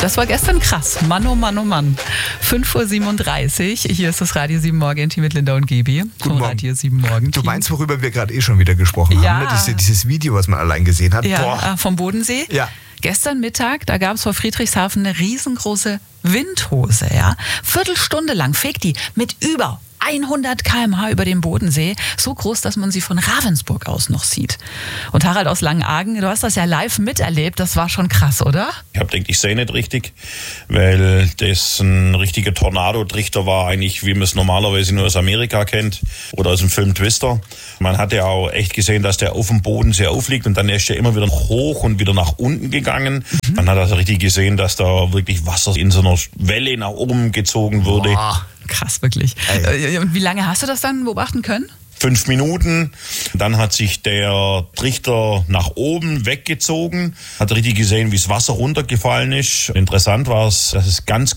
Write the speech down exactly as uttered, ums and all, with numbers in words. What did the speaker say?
Das war gestern krass. Mann, oh Mann, oh Mann. fünf Uhr siebenunddreißig. Hier ist das Radio sieben Morgen-Team mit Linda und Gibi. Guten Morgen. Radio sieben Morgen-Team. Du meinst, worüber wir gerade eh schon wieder gesprochen Ja. haben? Ne? Diese, dieses Video, was man allein gesehen hat. Ja, Boah. äh, vom Bodensee. Ja. Gestern Mittag, da gab es vor Friedrichshafen eine riesengroße Windhose. Ja? Viertelstunde lang fegt die mit über hundert Kilometer pro Stunde über den Bodensee. So groß, dass man sie von Ravensburg aus noch sieht. Und Harald aus Langenargen, du hast das ja live miterlebt. Das war schon krass, oder? Ich habe gedacht, ich sehe nicht richtig, weil das ein richtiger Tornado-Trichter war, eigentlich wie man es normalerweise nur aus Amerika kennt oder aus dem Film Twister. Man hat ja auch echt gesehen, dass der auf dem Bodensee aufliegt und dann ist er immer wieder hoch und wieder nach unten gegangen. Mhm. Man hat also richtig gesehen, dass da wirklich Wasser in so einer Welle nach oben gezogen wurde. Boah, krass, wirklich. Ey. Und wie lange hast du das dann beobachten können? Fünf Minuten, dann hat sich der Trichter nach oben weggezogen, hat richtig gesehen, wie das Wasser runtergefallen ist. Interessant war es, dass es ganz